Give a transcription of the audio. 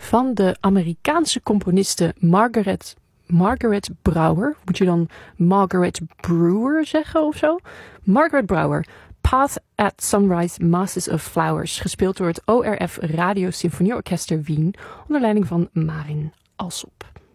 van de Amerikaanse componiste Margaret Brouwer. Moet je dan Margaret Brewer zeggen of zo? Margaret Brouwer. Path at Sunrise, Masters of Flowers. Gespeeld door het ORF Radio Symfonieorkester Wien onder leiding van Marin Alsop.